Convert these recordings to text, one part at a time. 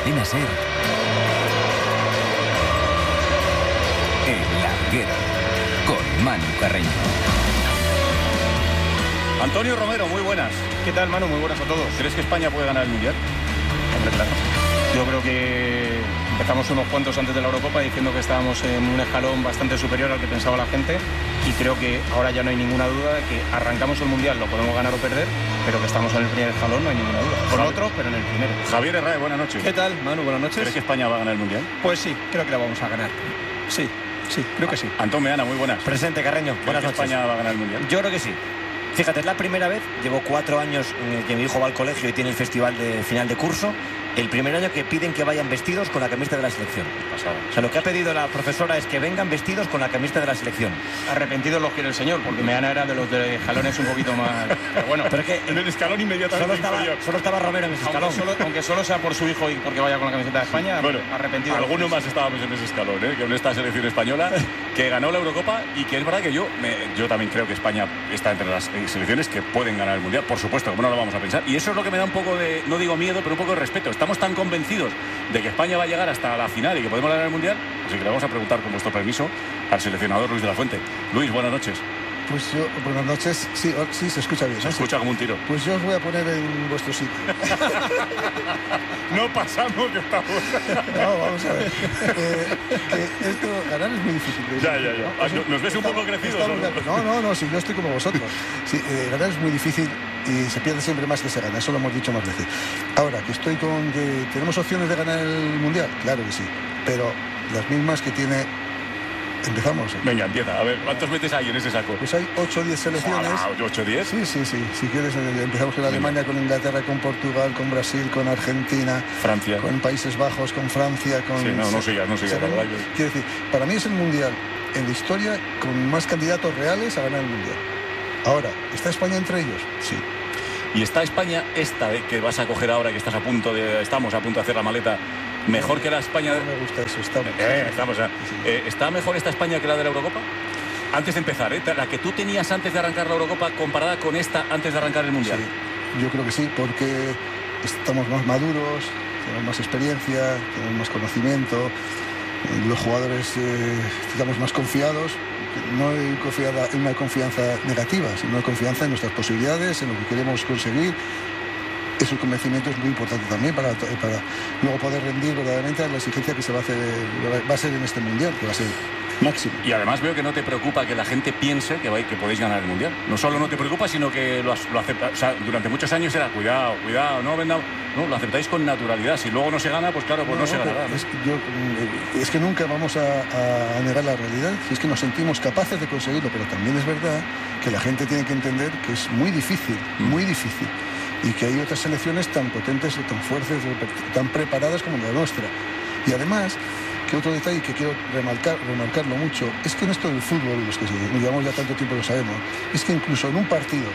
Cadena SER, El Larguero, con Manu Carreño. Antonio Romero, muy buenas. ¿Qué tal, Manu? Muy buenas a todos. ¿Crees que España puede ganar el Mundial? Hombre, claro. Yo creo que empezamos unos cuantos antes de la Eurocopa diciendo que estábamos en un escalón bastante superior al que pensaba la gente, y creo que ahora ya no hay ninguna duda de que arrancamos el Mundial, lo podemos ganar o perder, pero que estamos en el primer escalón, no hay ninguna duda. Con otro, pero en el primero. Javier Herrera, buenas noches. ¿Qué tal, Manu? Buenas noches. ¿Crees que España va a ganar el Mundial? Pues sí, creo que la vamos a ganar. Sí, creo que sí. Antón Meana, muy buenas. Presente, Carreño. ¿Crees Buenas que noches. España va a ganar el Mundial? Yo creo que sí. Fíjate, es la primera vez, llevo 4 años en el que mi hijo va al colegio y tiene el festival de final de curso, el primer año que piden que vayan vestidos con la camiseta de la selección. Pasado. O sea, lo que ha pedido la profesora es que vengan vestidos con la camiseta de la selección. Arrepentidos los quiere el señor, porque Meana era de los de jalones un poquito más... Pero bueno, Pero es que En el escalón inmediatamente solo estaba Romero en ese escalón. aunque solo sea por su hijo y porque vaya con la camiseta de España, Bueno, arrepentido. algunos más estábamos en ese escalón, ¿eh? Con esta selección española que ganó la Eurocopa, y que es verdad que yo también creo que España está entre las selecciones que pueden ganar el Mundial, por supuesto, como no lo vamos a pensar. Y eso es lo que me da un poco de, no digo miedo, pero un poco de respeto. Estamos tan convencidos de que España va a llegar hasta la final y que podemos ganar el Mundial, así que le vamos a preguntar, con vuestro permiso, al seleccionador Luis de la Fuente. Luis, buenas noches. Pues yo, buenas noches. Sí, se escucha bien, Se ¿no? escucha como un tiro. Pues yo os voy a poner en vuestro sitio. No pasamos que estamos. No, vamos a ver. Que esto, ganar es muy difícil. Ya. ¿Nos ves un poco crecidos o no? No, si yo estoy como vosotros. Sí, ganar es muy difícil y se pierde siempre más que se gana. Eso lo hemos dicho más veces. Ahora, que estoy con que tenemos opciones de ganar el Mundial, claro que sí. Pero las mismas que tiene... Empezamos. Venga, empieza. A ver, ¿cuántos metes ahí en ese saco? Pues hay 8 o 10 selecciones. ¿8-10? Sí. Si quieres, empezamos con Alemania, con Inglaterra, con Portugal, con Brasil, con Argentina, Francia. con Países Bajos, con Francia, con... Sí, no sigas, la verdad que... Quiero decir, para mí es el Mundial en la historia con más candidatos reales a ganar el Mundial. Ahora, ¿está España entre ellos? Sí. ¿Y está España esta de que vas a coger ahora, que estamos a punto de hacer la maleta, mejor que la España? No me gusta eso, estamos. ¿Está mejor esta España que la de la Eurocopa? Antes de empezar, la que tú tenías antes de arrancar la Eurocopa comparada con esta antes de arrancar el Mundial. Sí, yo creo que sí, porque estamos más maduros, tenemos más experiencia, tenemos más conocimiento, los jugadores estamos más confiados. No hay una confianza negativa, sino confianza en nuestras posibilidades, en lo que queremos conseguir. Ese convencimiento es muy importante también para luego poder rendir verdaderamente a la exigencia que va a ser en este Mundial, que va a ser máximo. Y además veo que no te preocupa que la gente piense que podéis ganar el Mundial. No solo no te preocupa, sino que lo acepta. O sea, durante muchos años era cuidado, no vendamos. No, lo aceptáis con naturalidad. Si luego no se gana, pues claro, pues no se ganará. Es que nunca vamos a negar la realidad. Es que nos sentimos capaces de conseguirlo, pero también es verdad que la gente tiene que entender que es muy difícil, muy difícil. Y que hay otras selecciones tan potentes, tan fuertes, tan preparadas como la nuestra. Y además, que otro detalle que quiero remarcarlo mucho, es que en esto del fútbol, los que llevamos ya tanto tiempo lo sabemos, es que incluso en un partido,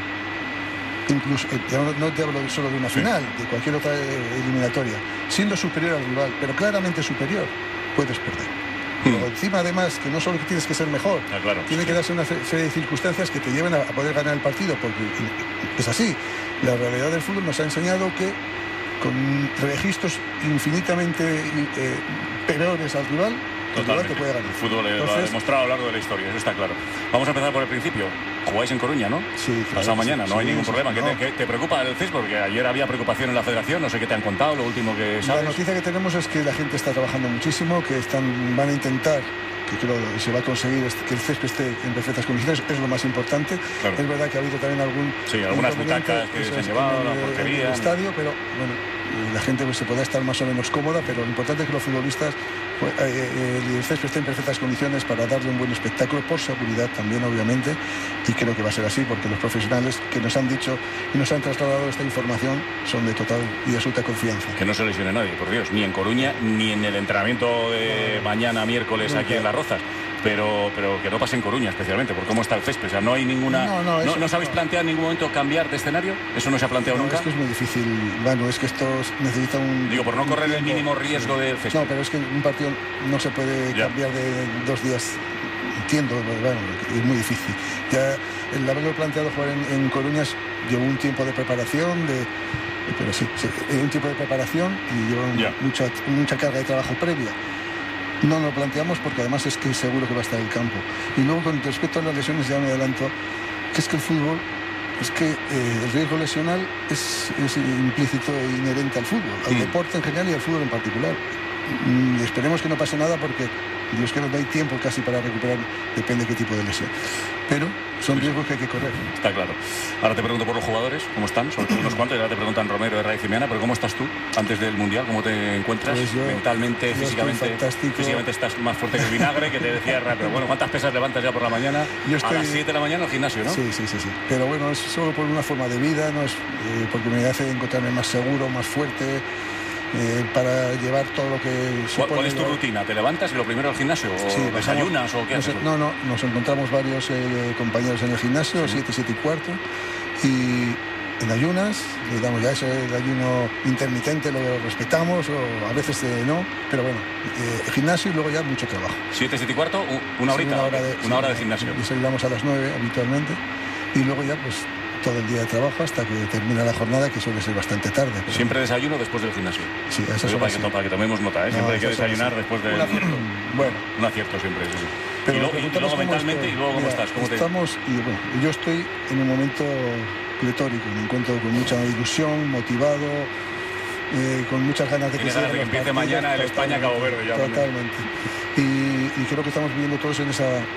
ya no te hablo solo de una final, de cualquier otra eliminatoria, siendo superior al rival, pero claramente superior, puedes perder. Pero encima, además, que no solo que tienes que ser mejor, claro, tiene que darse una serie de circunstancias que te lleven a poder ganar el partido, porque es así. La realidad del fútbol nos ha enseñado que con registros infinitamente peores al rival, el rival te puede ganar. El fútbol lo ha demostrado a lo largo de la historia, eso está claro. Vamos a empezar por el principio. Jugáis en Coruña, ¿no? Sí. Claro, pasado mañana, no hay ningún problema. No. ¿Qué te preocupa el césped? Porque ayer había preocupación en la federación, no sé qué te han contado, lo último que sabes. La noticia que tenemos es que la gente está trabajando muchísimo, que van a intentar, que creo que se va a conseguir que el césped esté en perfectas condiciones, es lo más importante. Claro. Es verdad que ha habido también algunas butacas que se han llevado, la porquería. En el estadio, pero bueno, la gente se podrá estar más o menos cómoda, pero lo importante es que los futbolistas, el césped esté en perfectas condiciones para darle un buen espectáculo, por seguridad también, obviamente, y creo que va a ser así, porque los profesionales que nos han dicho y nos han trasladado esta información son de total y absoluta confianza. Que no se lesione nadie, por Dios, ni en Coruña, ni en el entrenamiento de mañana, miércoles, aquí en Las Rozas. Pero que no pase en Coruña especialmente, por cómo está el césped. O sea, no hay ninguna... ¿No sabéis plantear en ningún momento cambiar de escenario? ¿Eso no se ha planteado nunca? Es que es muy difícil, Manu, es que esto necesita un... Digo, por no correr el mínimo riesgo del césped. No, pero es que un partido no se puede cambiar de 2 días. Entiendo, bueno, es muy difícil. Ya el haberlo planteado jugar en Coruña llevó un tiempo de preparación, Pero sí, un tipo de preparación y lleva mucha carga de trabajo previa. No nos lo planteamos porque además es que seguro que va a estar en el campo. Y luego con respecto a las lesiones ya me adelanto, que es que el fútbol, es que el riesgo lesional es implícito e inherente al fútbol, al deporte en general y al fútbol en particular. Y esperemos que no pase nada porque Dios que no hay tiempo casi para recuperar, depende de qué tipo de lesión. Pero son riesgos que hay que correr. Está claro. Ahora te pregunto por los jugadores, ¿cómo están? Sobre todo unos cuantos, y ahora te preguntan Romero, Herrera y Cimeana, pero ¿cómo estás tú antes del Mundial? ¿Cómo te encuentras? Pues mentalmente, físicamente? Físicamente estás más fuerte que el vinagre, que te decía Herrera, pero bueno, ¿cuántas pesas levantas ya por la mañana? A las 7 de la mañana al gimnasio, ¿no? Sí. Pero bueno, es solo por una forma de vida, no es porque me hace encontrarme más seguro, más fuerte. Para llevar todo lo que supone. ¿Cuál es tu rutina? ¿Te levantas y lo primero al gimnasio? ¿O sí, desayunas o qué haces? No, nos encontramos varios compañeros en el gimnasio, 7, 7 y cuarto, y en ayunas, le damos ya eso, el ayuno intermitente lo respetamos, o a veces no, pero bueno, el gimnasio y luego ya mucho trabajo. 7, 7 y cuarto, una horita, una hora de gimnasio. Y salimos a las 9 habitualmente, y luego ya pues todo el día de trabajo hasta que termina la jornada, que suele ser bastante tarde. Pero... ¿Siempre desayuno después del gimnasio? Sí, a esas horas para que tomemos nota, ¿eh? Siempre hay que desayunar después del... Un acierto. Bueno. Un acierto siempre, sí. Pero y luego mentalmente, y luego ¿cómo estás? ¿Cómo Yo estoy en un momento pletórico, me encuentro con mucha ilusión, motivado, con muchas ganas de que ganas de que empiece mañana el España-Cabo Verde ya. Totalmente. Y creo que estamos viviendo todos con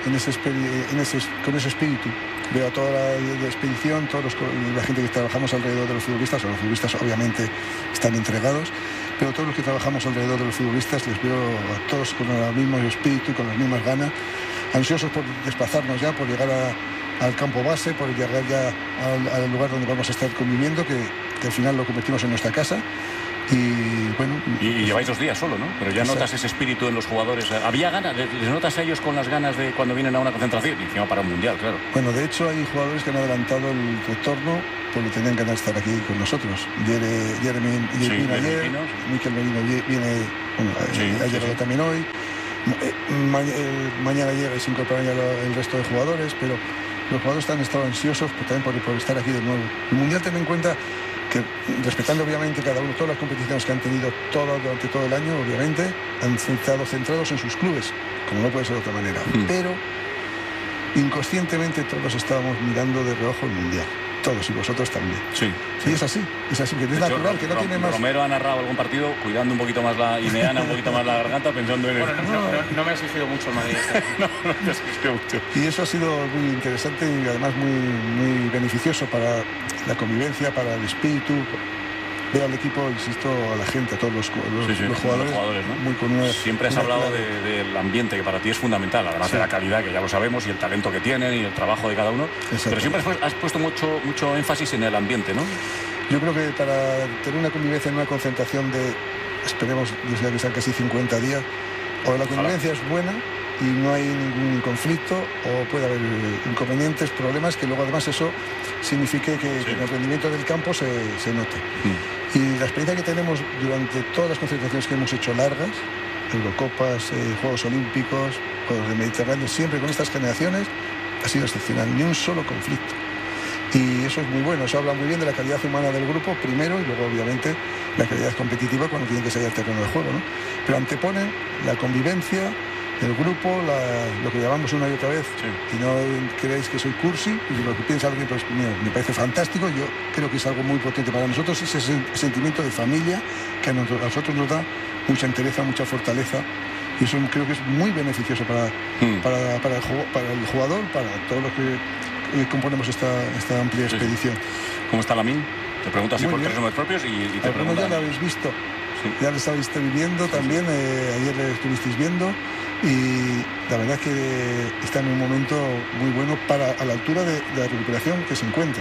ese espíritu. Veo a toda la expedición, la gente que trabajamos alrededor de los futbolistas, o los futbolistas obviamente están entregados, pero todos los que trabajamos alrededor de los futbolistas les veo a todos con el mismo espíritu y con las mismas ganas, ansiosos por desplazarnos ya, por llegar al campo base, por llegar ya al lugar donde vamos a estar conviviendo, que al final lo convertimos en nuestra casa. Y bueno, y lleváis 2 días solo, ¿no? Pero ya notas ese espíritu en los jugadores. ¿Había ganas? ¿Les notas a ellos con las ganas de cuando vienen a una concentración? Y encima para un mundial, claro. Bueno, de hecho hay jugadores que han adelantado el retorno porque tenían ganas de estar aquí con nosotros. Jeremy vino ayer, Mikel Merino viene, ha llegado también hoy. Mañana llega y se incorporan ya el resto de jugadores, pero los jugadores han estado ansiosos también por estar aquí de nuevo. El mundial, ten en cuenta que, respetando obviamente cada uno, todas las competiciones que han tenido durante todo el año, obviamente, han estado centrados en sus clubes, como no puede ser de otra manera. Pero inconscientemente todos estábamos mirando de reojo el mundial. Todos, y vosotros también. Sí. Y es así, que es natural, que no tiene más... Romero ha narrado algún partido cuidando un poquito más y Meana un poquito más la garganta, pensando en... Bueno, no me ha exigido mucho el Madrid. no me ha exigido mucho. Y eso ha sido muy interesante y además muy beneficioso para la convivencia, para el espíritu, ver al equipo, insisto, a la gente, a todos los jugadores, ¿no? Muy con siempre has hablado del ambiente, que para ti es fundamental, además de la calidad, que ya lo sabemos, y el talento que tienen y el trabajo de cada uno. Pero siempre has puesto mucho énfasis en el ambiente, ¿no? Yo creo que para tener una convivencia en una concentración esperemos, desde que sean casi 50 días, o la convivencia es buena y no hay ningún conflicto, o puede haber inconvenientes, problemas, que luego además eso signifique que en el rendimiento del campo se note. Y la experiencia que tenemos durante todas las concentraciones que hemos hecho largas, Eurocopas, Juegos Olímpicos, Juegos del Mediterráneo, siempre con estas generaciones, ha sido excepcional, ni un solo conflicto. Y eso es muy bueno, eso habla muy bien de la calidad humana del grupo, primero, y luego obviamente la calidad competitiva cuando tienen que salir al terreno de juego, ¿no? Pero anteponen la convivencia, el grupo, lo que llamamos una y otra vez, y no creéis que soy cursi, y lo que piensa alguien, pues mira, me parece fantástico. Yo creo que es algo muy potente para nosotros, ese sentimiento de familia que a nosotros nos da mucha entereza, mucha fortaleza, y eso creo que es muy beneficioso para el jugador, para todos los que componemos esta amplia expedición. ¿Cómo está Lamine? Te pregunto así por 3 nombres propios y te pregunto. Ya lo habéis visto, ya lo estáis viendo también, ayer lo estuvisteis viendo. Y la verdad es que está en un momento muy bueno a la altura de la recuperación que se encuentra.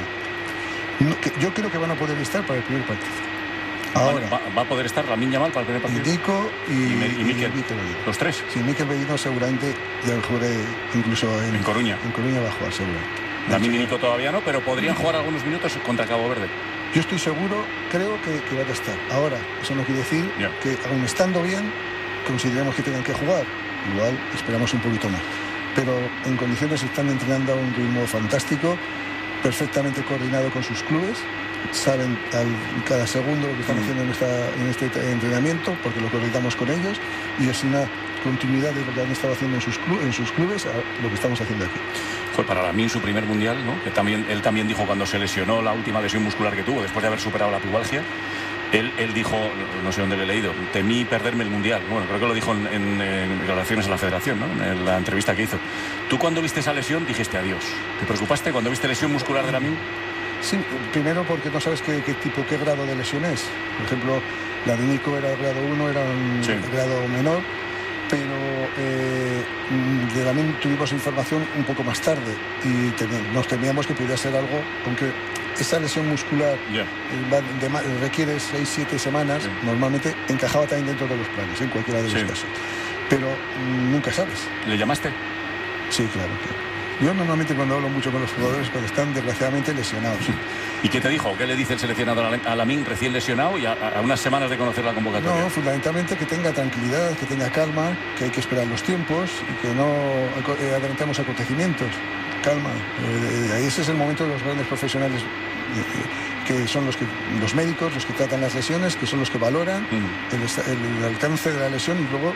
Yo creo que van a poder estar para el primer partido. Ahora va a poder estar Lamine Yamal para el primer partido. Y Nico y Mikel. Los 3. Sí, Mikel Merino seguramente ya jugaré incluso en Coruña. En Coruña va a jugar seguramente. Lamine y Nico todavía no, pero podrían jugar algunos minutos contra Cabo Verde. Yo estoy seguro, creo que van a estar. Ahora, eso no quiere decir que aun estando bien, consideremos que tengan que jugar. Igual esperamos un poquito más, pero en condiciones están entrenando a un ritmo fantástico, perfectamente coordinado con sus clubes, saben cada segundo lo que están haciendo en este entrenamiento, porque lo coordinamos con ellos, y es una continuidad de lo que han estado haciendo en sus clubes a lo que estamos haciendo aquí. Fue para Lamine su primer mundial, ¿no? Que él también dijo cuando se lesionó, la última lesión muscular que tuvo después de haber superado la pubalgia, él dijo, no sé dónde lo he leído, temí perderme el mundial. Bueno, creo que lo dijo en relaciones a la federación, ¿no? En la entrevista que hizo. ¿Tú cuando viste esa lesión dijiste adiós? ¿Te preocupaste cuando viste lesión muscular de Lamine? Sí, primero porque no sabes qué grado de lesión es. Por ejemplo, la de Nico era grado 1, era un grado menor, pero de Lamine tuvimos información un poco más tarde y nos temíamos que pudiera ser algo, aunque esa lesión muscular requiere 6-7 semanas, normalmente encajaba también dentro de los planes, en cualquiera de los casos. Pero nunca sabes. ¿Le llamaste? Sí, claro. Yo normalmente cuando hablo mucho con los jugadores cuando están desgraciadamente lesionados. ¿Y qué te dijo? ¿Qué le dice el seleccionador a Lamine recién lesionado y a unas semanas de conocer la convocatoria? No, fundamentalmente que tenga tranquilidad, que tenga calma, que hay que esperar los tiempos y que no adelantemos acontecimientos. Calma. Ese es el momento de los grandes profesionales que son los médicos, los que tratan las lesiones, que son los que valoran el alcance de la lesión y luego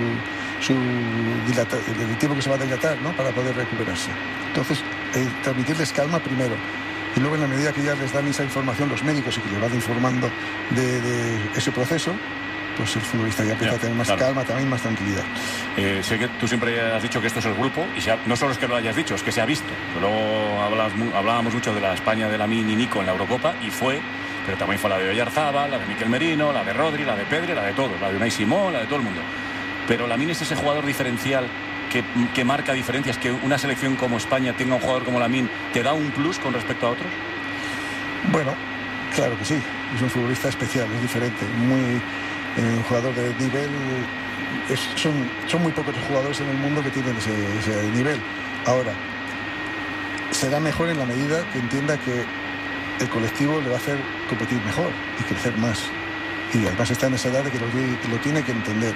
el tiempo que se va a dilatar, ¿no? Para poder recuperarse. Entonces, transmitirles calma primero. Y luego, en la medida que ya les dan esa información los médicos y que les van informando de ese proceso, pues el futbolista ya empieza a tener más calma, también más tranquilidad. Sé que tú siempre has dicho que esto es el grupo, y no solo es que lo hayas dicho, es que se ha visto. Luego hablábamos mucho de la España de Lamine y Nico en la Eurocopa, y pero también fue la de Oyarzábal, la de Miquel Merino, la de Rodri, la de Pedri, la de todos, la de Unai Simón, la de todo el mundo. Pero Lamine es ese jugador diferencial que marca diferencias, que una selección como España tenga un jugador como Lamine, ¿te da un plus con respecto a otros? Bueno, claro que sí, es un futbolista especial, es diferente, un jugador de nivel. Son muy pocos los jugadores en el mundo que tienen ese nivel. Ahora, será mejor en la medida que entienda que el colectivo le va a hacer competir mejor y crecer más. Y además está en esa edad de que lo tiene que entender.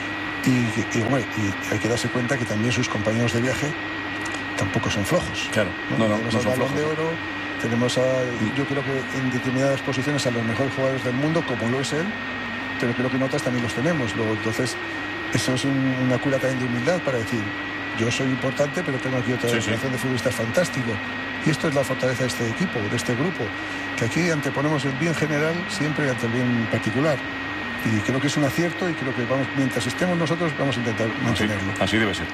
Y hay que darse cuenta que también sus compañeros de viaje tampoco son flojos. Claro, tenemos no al Balón de Oro, tenemos yo creo que en determinadas posiciones a los mejores jugadores del mundo, como lo es él, pero creo que en otras también los tenemos. Luego, entonces, eso es una cura también de humildad para decir, yo soy importante, pero tengo aquí otra generación de futbolistas fantásticos. Y esto es la fortaleza de este equipo, de este grupo, que aquí anteponemos el bien general siempre ante el bien particular. Y creo que es un acierto y creo que mientras estemos nosotros vamos a intentar mantenerlo. Así debe ser.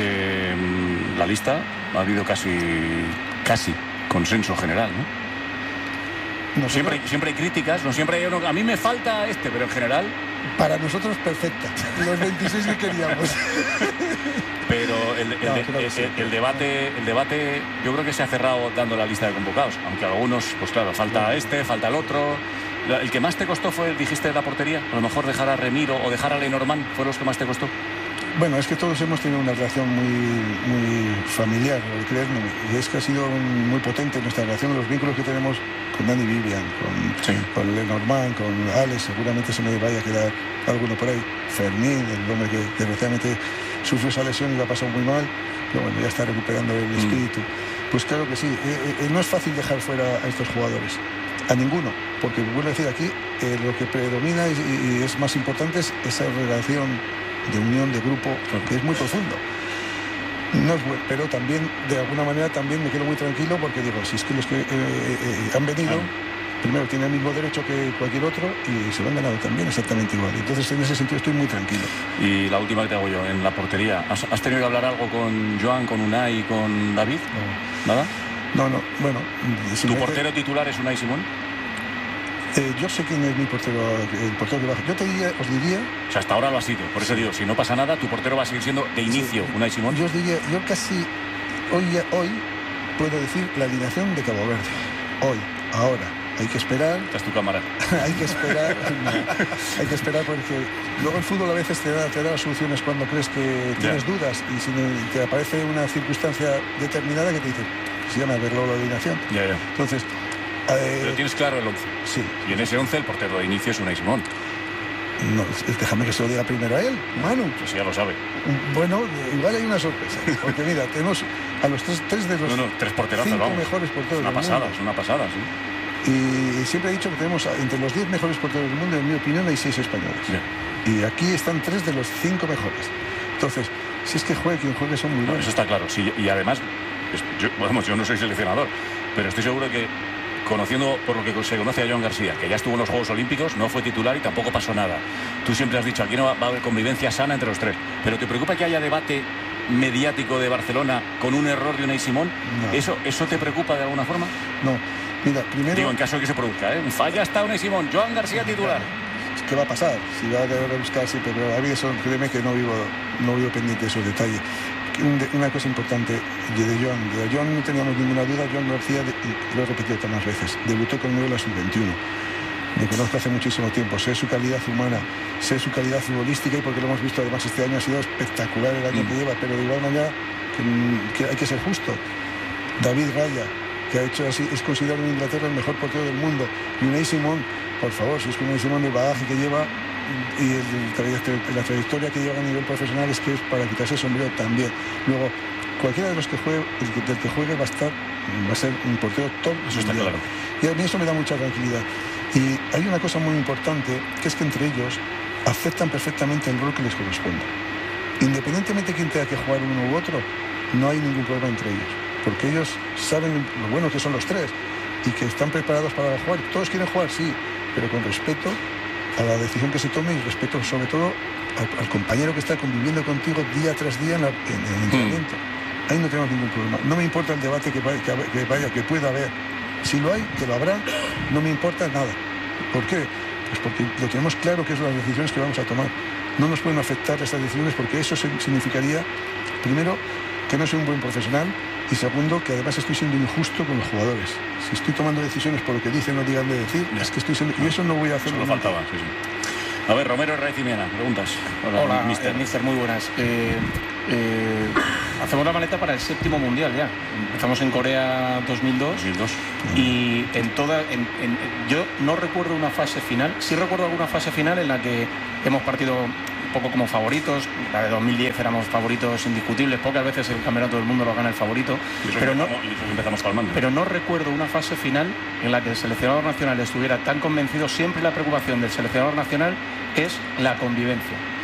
La lista ha habido casi consenso general, ¿no? Siempre hay críticas, no siempre hay uno. A mí me falta pero en general. Para nosotros perfecta. Los 26 que queríamos. Pero el debate yo creo que se ha cerrado dando la lista de convocados, aunque algunos, pues claro, falta falta el otro. ¿El que más te costó dijiste, la portería? A lo mejor dejar a Remiro o dejar a Lenormand fueron los que más te costó. Bueno, es que todos hemos tenido una relación muy familiar, creerme, y es que ha sido muy potente nuestra relación, los vínculos que tenemos con Dani Vivian, con Lenormand, con Alex, seguramente se me vaya a quedar alguno por ahí, Fermín, el hombre que desgraciadamente sufrió esa lesión y la ha pasado muy mal, pero bueno, ya está recuperando el espíritu. Pues claro que sí, no es fácil dejar fuera a estos jugadores. A ninguno, porque vuelvo a decir aquí, lo que predomina y es más importante es esa relación de unión, de grupo, que es muy profundo. No es bueno, pero también, de alguna manera, también me quedo muy tranquilo porque digo, si es que los que han venido, primero tienen el mismo derecho que cualquier otro y se lo han ganado también exactamente igual. Entonces, en ese sentido, estoy muy tranquilo. Y la última que te hago yo, en la portería, ¿has tenido que hablar algo con Joan, con Unai y con David? No. ¿Nada? No, bueno. ¿Tu portero titular es Unai Simón? Yo sé quién es el portero que baja. Yo os diría... O sea, hasta ahora lo ha sido. Por eso digo, si no pasa nada, tu portero va a seguir siendo de inicio Unai Simón. Yo os diría, yo casi hoy puedo decir la alineación de Cabo Verde. Hoy, ahora. Hay que esperar. Esta es tu cámara. Hay que esperar. Hay que esperar porque luego el fútbol a veces te da las soluciones cuando crees que tienes dudas y si te aparece una circunstancia determinada que te dice, si ya me arregló la alineación. Ya. Entonces... Pero tienes claro el 11. Sí. Y en ese 11 el portero de inicio es Unai Simón. No, déjame que se lo diga primero a él, Manu. Pues ya lo sabe. Bueno, igual hay una sorpresa. Porque mira, tenemos a los tres de los 3 porterazos, 5 mejores porteros es una pasada, sí. Y siempre he dicho que tenemos entre los 10 mejores porteros del mundo, en mi opinión, hay 6 españoles. Y aquí están 3 de los 5 mejores. Entonces, si es que juegue quien juegue, son muy buenos. Eso está claro. Sí, y además, yo no soy seleccionador, pero estoy seguro que, conociendo por lo que se conoce a Joan García, que ya estuvo en los Juegos Olímpicos, no fue titular y tampoco pasó nada. Tú siempre has dicho, aquí no va a haber convivencia sana entre los 3. ¿Pero te preocupa que haya debate mediático de Barcelona con un error de Unai Simón? No. ¿Eso te preocupa de alguna forma? No. Mira, primero... Digo, en caso de que se produzca, ¿eh? Falla está Unai Simón, Joan García titular. ¿Qué va a pasar? Si va a querer buscar siempre, pero a mí eso, créeme que no vivo pendiente de esos detalles. Una cosa importante de Joan no teníamos ninguna duda. Joan García, lo he repetido tantas veces, debutó conmigo en la sub-21. Me conozco hace muchísimo tiempo, sé su calidad humana, sé su calidad futbolística, y porque lo hemos visto además este año ha sido espectacular el año que lleva, pero de igual manera que hay que ser justo. David Raya, que ha hecho así, es considerado en Inglaterra el mejor portero del mundo. Y Unai Simón, por favor, si es que Unai Simón, el bagaje que lleva y la trayectoria que lleva a nivel profesional, es que es para quitarse el sombrero también. Luego, cualquiera de los que juegue, del que juegue va a ser un portero top. Eso está claro. Y a mí eso me da mucha tranquilidad. Y hay una cosa muy importante, que es que entre ellos aceptan perfectamente el rol que les corresponde. Independientemente de quién tenga que jugar uno u otro, no hay ningún problema entre ellos, porque ellos saben lo bueno que son los 3 y que están preparados para jugar. Todos quieren jugar, sí, pero con respeto a la decisión que se tome y respeto sobre todo al compañero que está conviviendo contigo día tras día en el entrenamiento. Ahí no tenemos ningún problema. No me importa el debate que pueda haber. Si lo hay, que lo habrá, no me importa nada. ¿Por qué? Pues porque lo tenemos claro que son las decisiones que vamos a tomar. No nos pueden afectar estas decisiones, porque eso significaría, primero, que no soy un buen profesional, y segundo, que además estoy siendo injusto con los jugadores. Si estoy tomando decisiones por lo que dicen o digan de decir, es que estoy siendo... Y eso no voy a hacer. Solo faltaba, sí. A ver, Romero Raicimiena, preguntas. Hola, mister, muy buenas. Hacemos la maleta para el 7º mundial ya. Empezamos en Corea 2002. Y yo no recuerdo una fase final. Sí recuerdo alguna fase final en la que hemos partido un poco como favoritos. La de 2010 éramos favoritos indiscutibles. Pocas veces el campeonato del mundo lo gana el favorito. Pero no recuerdo una fase final en la que el seleccionador nacional estuviera tan convencido. Siempre la preocupación del seleccionador nacional es la convivencia.